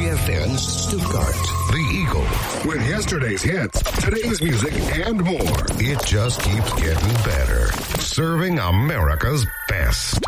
KFN Stuttgart. The Eagle. With yesterday's hits, today's music, and more. It just keeps getting better. Serving America's best.